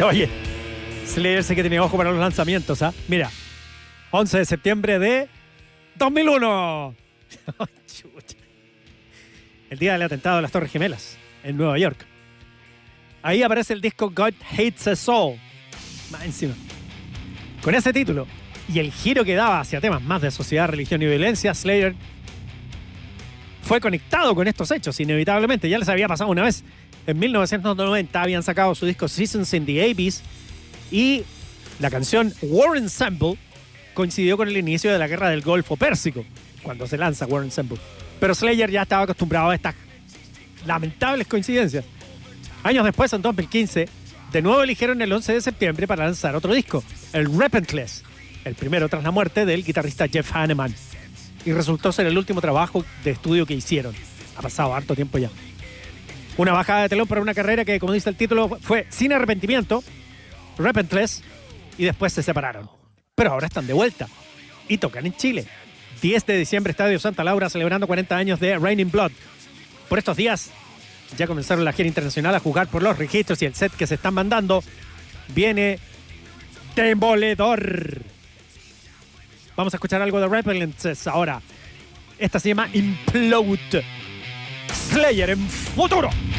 Oye, Slayer sí que tiene ojo para los lanzamientos, ¿ah? Mira, 11 de septiembre de 2001. Chucha. El día del atentado de las Torres Gemelas en Nueva York. Ahí aparece el disco God Hates Us All. Más encima. Con ese título y el giro que daba hacia temas más de sociedad, religión y violencia, Slayer fue conectado con estos hechos, inevitablemente. Ya les había pasado una vez. En 1990 habían sacado su disco Seasons in the Abyss y la canción War Ensemble coincidió con el inicio de la Guerra del Golfo Pérsico, cuando se lanza War Ensemble. Pero Slayer ya estaba acostumbrado a estas lamentables coincidencias. Años después, en 2015, de nuevo eligieron el 11 de septiembre para lanzar otro disco, el Repentless, el primero tras la muerte del guitarrista Jeff Hanneman. Y resultó ser el último trabajo de estudio que hicieron. Ha pasado harto tiempo ya. Una bajada de telón para una carrera que, como dice el título, fue sin arrepentimiento, Repentless, y después se separaron. Pero ahora están de vuelta y tocan en Chile. 10 de diciembre, Estadio Santa Laura, celebrando 40 años de Raining Blood. Por estos días ya comenzaron la gira internacional a jugar por los registros y el set que se están mandando viene demoledor. Vamos a escuchar algo de Repentless ahora. Esta se llama Implode. Slayer en futuro.